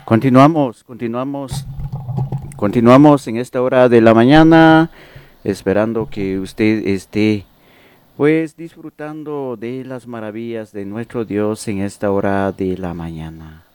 Continuamos en esta hora de la mañana, esperando que usted esté pues disfrutando de las maravillas de nuestro Dios en esta hora de la mañana.